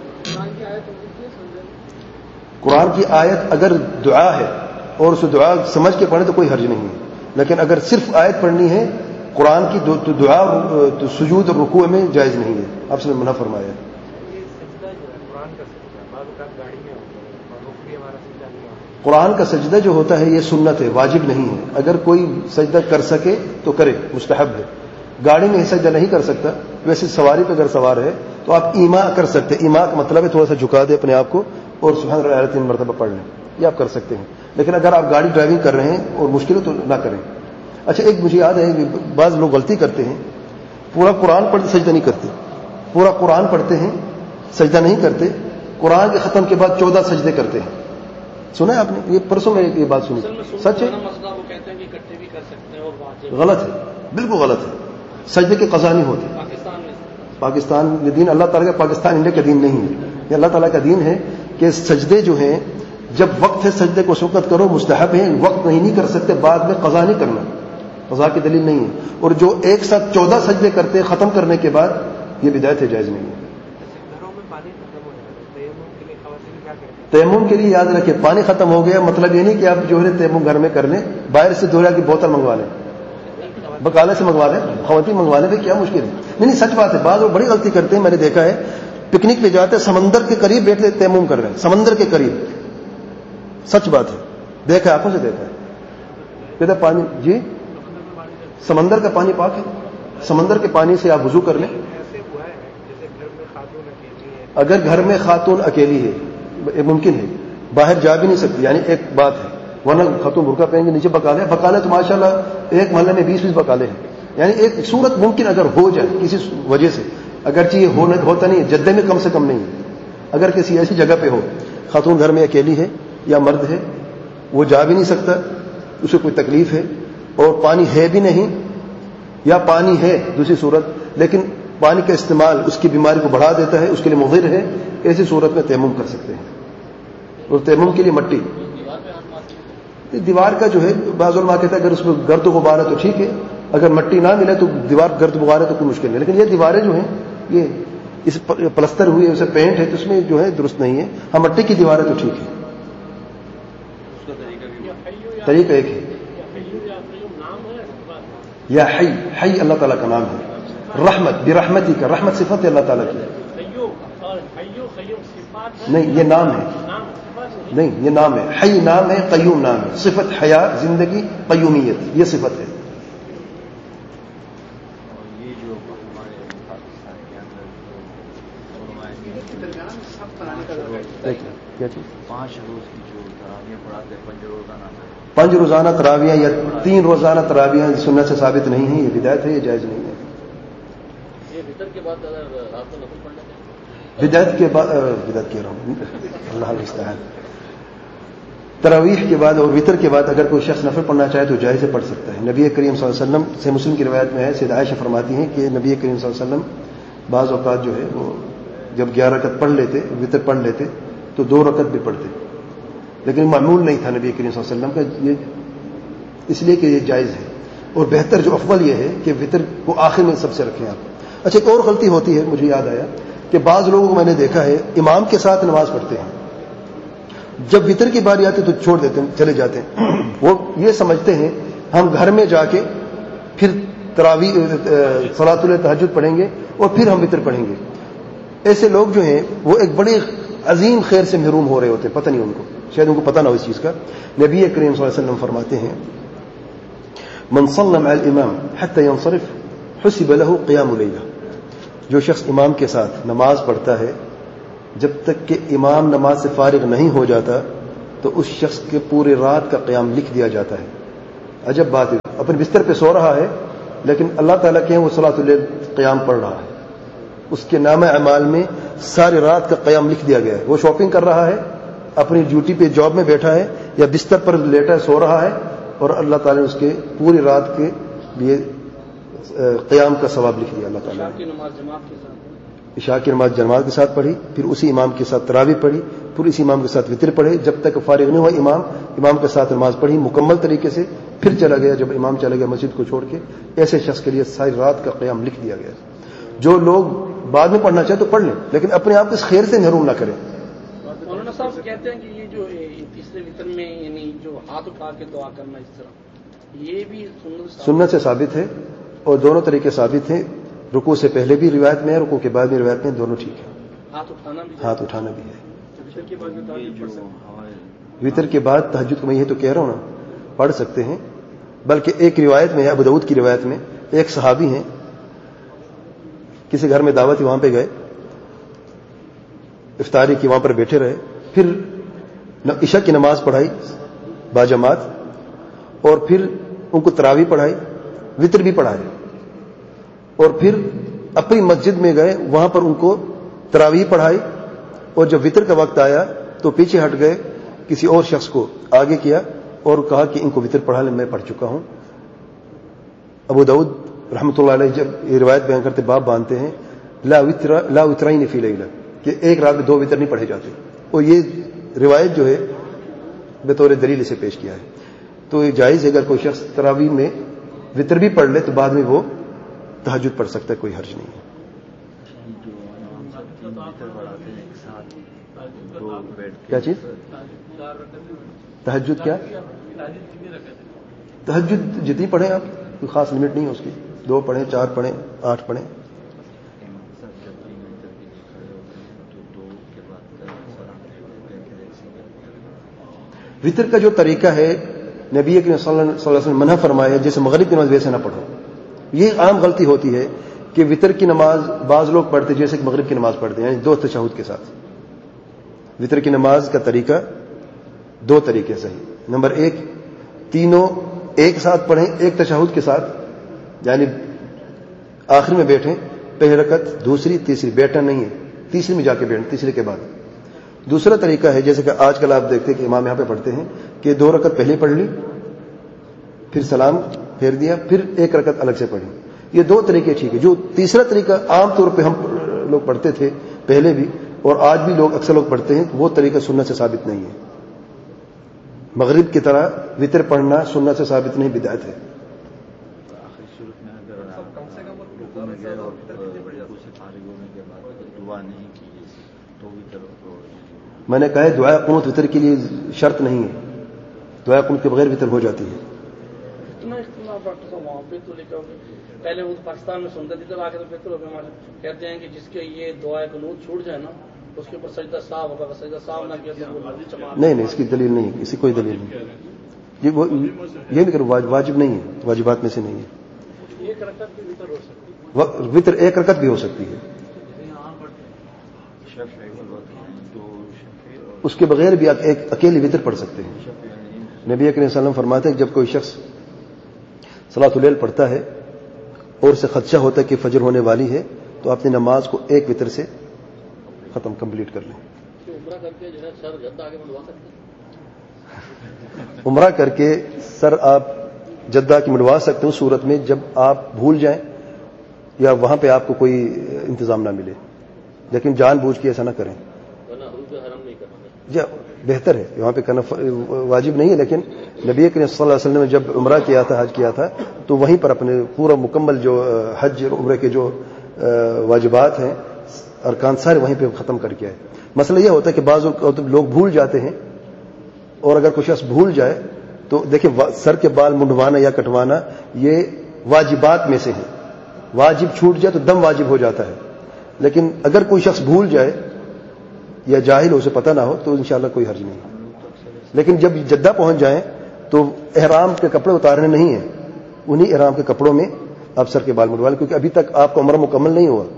قرآن کی آیت اگر دعا ہے اور اس دعا سمجھ کے پڑھیں تو کوئی حرج نہیں ہے. لیکن اگر صرف آیت پڑھنی ہے قرآن کی تو دعا تو سجود اور رکوع میں جائز نہیں ہے. آپ سے منع فرمایا ہے. قرآن کا سجدہ جو ہوتا ہے یہ سنت ہے, واجب نہیں ہے. اگر کوئی سجدہ کر سکے تو کرے, مستحب ہے. گاڑی میں سجدہ نہیں کر سکتا, ویسے سواری پہ اگر سوار ہے تو آپ ایما کر سکتے. ایما کا مطلب ہے تھوڑا سا جھکا دے اپنے آپ کو اور سبحان اللہ 3 مرتبہ پڑھ لیں, یہ آپ کر سکتے ہیں. لیکن اگر آپ گاڑی ڈرائیونگ کر رہے ہیں اور مشکل ہے تو نہ کریں. اچھا, ایک مجھے یاد ہے کہ بعض لوگ غلطی کرتے ہیں, پورا قرآن پڑھتے سجدہ نہیں کرتے. پورا قرآن پڑھتے ہیں سجدہ نہیں کرتے, قرآن کے ختم کے بعد 14 سجدے کرتے ہیں. سنا ہے آپ نے؟ یہ پرسوں میں یہ بات سنی, سچ ہے؟ غلط ہے, بالکل غلط ہے. سجدے کی قضا نہیں ہوتی. پاکستان یہ دین اللہ تعالیٰ کا, پاکستان انڈیا کا دین نہیں ہے. یہ اللہ تعالیٰ کا دین ہے کہ سجدے جو ہیں جب وقت ہے سجدے کو اس وقت کرو, مستحب ہے. وقت نہیں کر سکتے بعد میں قضا نہیں کرنا, قضا کی دلیل نہیں ہے. اور جو ایک ساتھ 14 سجدے کرتے ہیں ختم کرنے کے بعد, یہ بدعت ہے, جائز نہیں ہے. تیمم کے لیے یاد رکھیں پانی ختم ہو گیا مطلب یہ نہیں کہ آپ جو ہے تیمم گھر میں کر لیں, باہر سے دوریا کی بوتل منگوا لیں, بکالے سے منگوا لیں, خواتین منگوا لیں, کیا مشکل ہے؟ نہیں, سچ بات ہے. بعض لوگ بڑی غلطی کرتے ہیں, میں نے دیکھا ہے پکنک پہ جاتے ہیں سمندر کے قریب بیٹھ لیتے تیمم کر رہے ہیں, سمندر کے قریب. سچ بات ہے, دیکھا ہے, آنکھوں سے دیکھا ہے. کہتا پانی جی سمندر کا پانی پاک ہے, سمندر کے پانی سے آپ وضو کر لیں. اگر گھر میں خاتون اکیلی ہے ممکن ہے, باہر جا بھی نہیں سکتی, یعنی ایک بات ہے, ورنہ خاتون برقع پہن کے نیچے بکالے تو ماشاءاللہ ایک محلے میں 20 بکالے ہیں. یعنی ایک صورت ممکن اگر ہو جائے کسی وجہ سے, اگرچہ یہ ہوتا نہیں ہے, جدے میں کم سے کم نہیں ہے, اگر کسی ایسی جگہ پہ ہو خاتون گھر میں اکیلی ہے یا مرد ہے وہ جا بھی نہیں سکتا, اسے کوئی تکلیف ہے اور پانی ہے بھی نہیں, یا پانی ہے دوسری صورت لیکن پانی کا استعمال اس کی بیماری کو بڑھا دیتا ہے, اس کے لیے مضر ہے, ایسی صورت میں تیمم کر سکتے ہیں. اور تیمم کے لیے مٹی, دیوار کا جو ہے بعض علماء کہتا ہے اگر اس میں گرد و غبار ہے تو ٹھیک ہے, اگر مٹی نہ ملے تو دیوار گرد و غبار ہے تو کوئی مشکل نہیں. لیکن یہ دیواریں جو ہیں یہ اس پلستر ہوئی ہے, اسے پینٹ ہے تو اس میں جو ہے درست نہیں ہے. ہاں مٹی کی دیواریں تو ٹھیک ہے, طریقہ ایک ہے. یا حی, حی اللہ تعالیٰ کا نام ہے. رحمت برحمتی کا, رحمت صفت ہے اللہ تعالیٰ کی, نہیں یہ نام ہے, نہیں یہ نام ہے. حی نام ہے, قیوم نام ہے. صفت حیات زندگی, قیومیت یہ صفت ہے. یہ جو ہمارے پاکستان کے اندر کیا چیز 5 روز کی جو تراویح پڑھاتے ہیں 5 روزانہ تراویح یا 3 روزانہ تراویح سنت سے ثابت نہیں ہے, یہ بدعت ہے, یہ جائز نہیں ہے. یہ وتر کے بعد رات کو نفل پڑھنا چاہیے. بدعت کے بعد بدعت کہہ رہا ہوں, اللہ المستعان. تراویح کے بعد اور وتر کے بعد اگر کوئی شخص نفل پڑھنا چاہے تو جائز سے پڑھ سکتا ہے. نبی کریم صلی اللہ علیہ وسلم سے مسلم کی روایت میں ہے, سیدہ عائشہ فرماتی ہیں کہ نبی کریم صلی اللہ علیہ وسلم بعض اوقات جو ہے وہ جب 11 رکعت پڑھ لیتے, وتر پڑھ لیتے تو 2 رکعت بھی پڑھتے, لیکن معمول نہیں تھا نبی کریم صلی اللہ علیہ وسلم کا, یہ اس لیے کہ یہ جائز ہے. اور بہتر جو افضل یہ ہے کہ وطر کو آخر میں سب سے رکھیں آپ. اچھا ایک اور غلطی ہوتی ہے, مجھے یاد آیا کہ بعض لوگوں کو میں نے دیکھا ہے امام کے ساتھ نماز پڑھتے ہیں, جب وطر کی باری آتی تو چھوڑ دیتے ہیں, چلے جاتے ہیں. وہ یہ سمجھتے ہیں ہم گھر میں جا کے پھر تراویح صلاۃ التہجد پڑھیں گے اور پھر ہم وطر پڑھیں گے. ایسے لوگ جو ہیں وہ ایک بڑے عظیم خیر سے محروم ہو رہے ہوتے ہیں, پتہ نہیں ان کو, شاید ان کو پتہ نہ ہو اس چیز کا. نبی کریم صلی اللہ علیہ وسلم فرماتے ہیں من صلى مع الامام حتى ينصرف حسب له قيام ليلہ, جو شخص امام کے ساتھ نماز پڑھتا ہے جب تک کہ امام نماز سے فارغ نہیں ہو جاتا تو اس شخص کے پورے رات کا قیام لکھ دیا جاتا ہے. عجب بات ہے, اپنے بستر پہ سو رہا ہے لیکن اللہ تعالیٰ کے وہ صلاۃ اللیل قیام پڑھ رہا ہے, اس کے نامہ اعمال میں ساری رات کا قیام لکھ دیا گیا ہے. وہ شاپنگ کر رہا ہے, اپنی ڈیوٹی پہ جاب میں بیٹھا ہے یا بستر پر لیٹا ہے, سو رہا ہے, اور اللہ تعالیٰ نے اس کے پوری رات کے لیے قیام کا ثواب لکھ دیا. اللہ تعالیٰ عشاء کی نماز جماعت کے ساتھ پڑھی, پھر اسی امام کے ساتھ تراویح پڑھی, پھر اسی امام کے ساتھ وطر پڑھے, جب تک فارغ نہیں ہوا امام کے ساتھ نماز پڑھی مکمل طریقے سے, پھر چلا گیا. جب امام چلا گیا مسجد کو چھوڑ کے, ایسے شخص کے لیے ساری رات کا قیام لکھ دیا گیا. جو لوگ بعد میں پڑھنا چاہے تو پڑھ لیں, لیکن اپنے آپ کو اس خیر سے محروم نہ کریں. مولانا صاحب کہتے ہیں کہ یہ جو تیسرے وطر میں یعنی جو ہاتھ اٹھا کے دعا کرنا اس طرح, یہ بھی سنت سے ثابت ہے, اور دونوں طریقے ثابت ہیں. رکوع سے پہلے بھی روایت میں ہے, رکوع کے بعد بھی روایت میں, دونوں ٹھیک ہے. ہاتھ اٹھانا بھی ہے. وطر کے بعد تہجد کو میں یہ تو کہہ رہا ہوں نا, پڑھ سکتے ہیں. بلکہ ایک روایت میں ہے, ابو داؤد کی روایت میں, ایک صحابی ہیں, کسی گھر میں دعوت, وہاں پہ گئے, افطاری کی, وہاں پر بیٹھے رہے, پھر عشاء کی نماز پڑھائی باجماعت, اور پھر ان کو تراویح پڑھائی, وطر بھی پڑھائے, اور پھر اپنی مسجد میں گئے, وہاں پر ان کو تراویح پڑھائی, اور جب وطر کا وقت آیا تو پیچھے ہٹ گئے, کسی اور شخص کو آگے کیا اور کہا کہ ان کو وطر پڑھا لیں, میں پڑھ چکا ہوں. ابو داؤد رحمۃ اللہ علیہ جب یہ روایت بیان کرتے باب باندھتے ہیں لا وطرین فی لیلہ, کہ ایک رات میں 2 وطر نہیں پڑھے جاتے, اور یہ روایت جو ہے بطور دلیل اسے پیش کیا ہے. تو یہ جائز ہے, اگر کوئی شخص تراویح میں وطر بھی پڑھ لے تو بعد میں وہ تہجد پڑھ سکتا ہے, کوئی حرج نہیں ہے. کیا چیز تہجد, کیا تہجد جتنی پڑھیں آپ, کوئی خاص لمٹ نہیں ہے اس کی, 2 پڑھیں, 4 پڑھیں, 8 پڑھیں. وطر کا جو طریقہ ہے نبی کریم صلی اللہ علیہ وسلم منع فرمایا, جیسے مغرب کی نماز ویسے نہ پڑھو. یہ عام غلطی ہوتی ہے کہ وطر کی نماز بعض لوگ پڑھتے جیسے کہ مغرب کی نماز پڑھتے ہیں, یعنی 2 تشہد کے ساتھ. وطر کی نماز کا طریقہ 2 طریقے سے ہے. نمبر 1, تینوں ایک ساتھ پڑھیں ایک تشہد کے ساتھ, یعنی آخر میں بیٹھیں, پہلی رکعت, دوسری, تیسری, بیٹھنا نہیں ہے, تیسری میں جا کے بیٹھیں, تیسرے کے بعد. دوسرا طریقہ ہے جیسے کہ آج کل آپ دیکھتے ہیں کہ امام یہاں پہ پڑھتے ہیں کہ 2 رکعت پہلے پڑھ لی, پھر سلام پھیر دیا, پھر 1 رکعت الگ سے پڑھی. یہ 2 طریقے ٹھیک ہے. جو تیسرا طریقہ عام طور پہ ہم لوگ پڑھتے تھے پہلے بھی, اور آج بھی لوگ اکثر لوگ پڑھتے ہیں, وہ طریقہ سنت سے ثابت نہیں ہے. مغرب کی طرح وطر پڑھنا سنت سے ثابت نہیں, بدعت ہے. میں نے کہا ہے دعا قنوت وطر کے لیے شرط نہیں ہے, دعا قنوت کے بغیر وطر ہو جاتی ہے. اتنا اختلاف ڈاکٹر صاحب وہاں پہ تو لکھا ہوگا, پہلے وہ پاکستان میں سنت ادھر آ کے تو بہتر ہوگا. ہمارے کہتے ہیں کہ جس کے یہ دعا قنوت چھوٹ جائے نا, اس کے اوپر سجدہ صاف ہوگا, سجدہ صاف نہ کیا تو نہیں, اس کی دلیل نہیں, اسی کوئی دلیل نہیں. یہ بھی واجب نہیں ہے, واجبات میں سے نہیں ہے. 1 رکعت بھی وطر ہو سکتی ہے, وطر 1 رکعت بھی ہو سکتی ہے, اس کے بغیر بھی آپ ایک اکیلی وطر پڑھ سکتے ہیں. نبی کریم صلی اللہ علیہ وسلم فرماتے ہیں کہ جب کوئی شخص صلاۃ اللیل پڑھتا ہے اور اسے خدشہ ہوتا ہے کہ فجر ہونے والی ہے, تو اپنی نماز کو 1 وطر سے ختم کمپلیٹ کر لیں. عمرہ کر کے سر آپ جدہ کی منڈوا سکتے ہیں صورت میں جب آپ بھول جائیں یا وہاں پہ آپ کو کوئی انتظام نہ ملے, لیکن جان بوجھ کے ایسا نہ کریں. جی بہتر ہے وہاں پہ کرنا واجب نہیں ہے، لیکن نبی کریم صلی اللہ علیہ وسلم نے جب عمرہ کیا تھا، حج کیا تھا، تو وہیں پر اپنے پورا مکمل جو حج اور عمرے کے جو واجبات ہیں، ارکان سارے وہیں پہ ختم کر کے آئے۔ مسئلہ یہ ہوتا ہے کہ بعض لوگ بھول جاتے ہیں، اور اگر کوئی شخص بھول جائے تو دیکھیں سر کے بال منڈوانا یا کٹوانا یہ واجبات میں سے ہے، واجب چھوٹ جائے تو دم واجب ہو جاتا ہے، لیکن اگر کوئی شخص بھول جائے یا جاہل ہو، اسے پتہ نہ ہو، تو انشاءاللہ کوئی حرج نہیں، لیکن جب جدہ پہنچ جائیں تو احرام کے کپڑے اتارنے نہیں ہیں، انہی احرام کے کپڑوں میں آپ سر کے بال منڈوا لیں، کیونکہ ابھی تک آپ کا عمرہ مکمل نہیں ہوا۔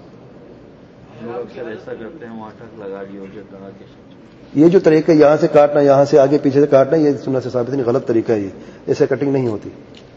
ایسا کرتے ہیں وہاں تک لگا دی ہو جدہ کے، یہ جو طریقہ یہاں سے کاٹنا، یہاں سے آگے پیچھے سے کاٹنا، یہ سنت سے ثابت نہیں، غلط طریقہ ہے، یہ ایسے کٹنگ نہیں ہوتی۔